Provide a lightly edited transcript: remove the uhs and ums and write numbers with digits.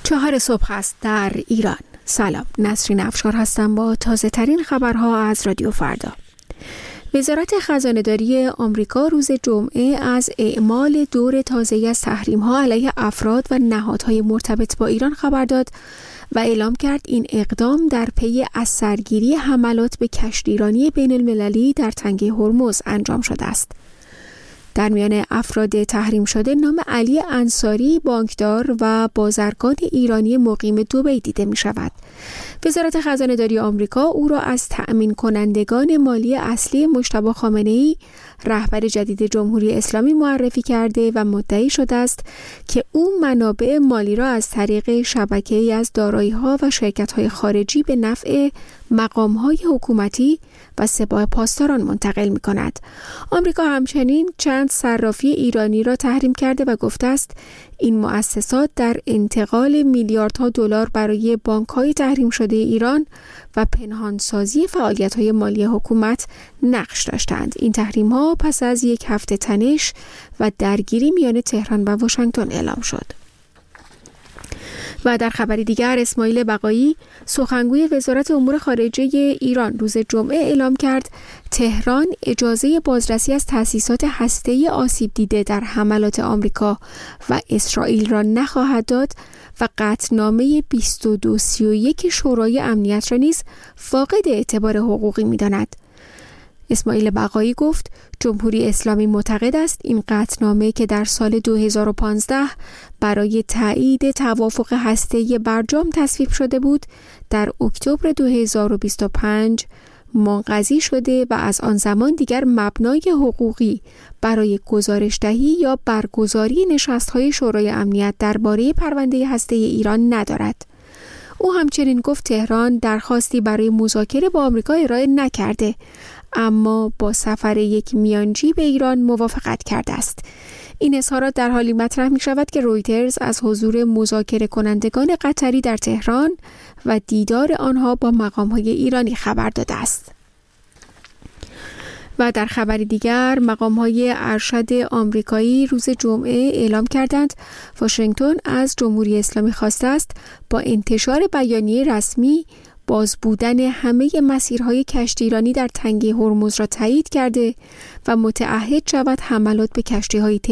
4 صبح است در ایران. سلام، نسرین افشار هستم با تازه ترین خبرها از رادیو فردا. وزارت خزانه‌داری آمریکا روز جمعه از اعمال دور تازه‌ای از تحریم‌ها علیه افراد و نهادهای مرتبط با ایران خبر داد و اعلام کرد این اقدام در پی از سرگیری حملات به کشتیرانی بین‌المللی در تنگه هرمز انجام شده است. در میان افراد تحریم شده نام علی انصاری، بانکدار و بازرگان ایرانی مقیم دبی دیده می شود. وزارت خزانه‌داری آمریکا او را از تأمین کنندگان مالی اصلی مجتبی خامنه‌ای، رهبر جدید جمهوری اسلامی معرفی کرده و مدعی شده است که او منابع مالی را از طریق شبکه‌ای از دارایی‌ها و شرکت‌های خارجی به نفع مقام‌های حکومتی و سپاه پاسداران منتقل می‌کند. آمریکا همچنین چند صرافی ایرانی را تحریم کرده و گفته است این مؤسسات در انتقال میلیاردها دلار برای بانک‌های تحریم شده ایران و پنهانسازی فعالیت‌های مالی حکومت نقش داشتند. این تحریم‌ها پس از یک هفته تنش و درگیری میان تهران و واشنگتن اعلام شد. و در خبری دیگر، اسماعیل بقایی، سخنگوی وزارت امور خارجه ایران، روز جمعه اعلام کرد تهران اجازه بازرسی از تأسیسات هسته‌ای آسیب دیده در حملات آمریکا و اسرائیل را نخواهد داد و قطعنامه 2231 شورای امنیت را نیز فاقد اعتبار حقوقی می‌داند. اسماعیل بقایی گفت جمهوری اسلامی معتقد است این قطعنامه که در سال 2015 برای تایید توافق هسته‌ای برجام تصویب شده بود، در اکتبر 2025 منقضی شده و از آن زمان دیگر مبنای حقوقی برای گزارش‌دهی یا برگزاری نشست‌های شورای امنیت درباره پرونده هسته‌ای ایران ندارد. او همچنین گفت تهران درخواستی برای مذاکره با آمریکا ارائه نکرده، اما با سفر یک میانجی به ایران موافقت کرده است. این اظهارات در حالی مطرح می شود که رویترز از حضور مذاکره کنندگان قطری در تهران و دیدار آنها با مقام‌های ایرانی خبر داده است. و در خبری دیگر، مقام‌های ارشد آمریکایی روز جمعه اعلام کردند واشنگتن از جمهوری اسلامی خواسته است با انتشار بیانیه رسمی باز بودن همه مسیرهای کشتیرانی در تنگه هرمز را تایید کرده و متعهد شود حملات به کشتی‌های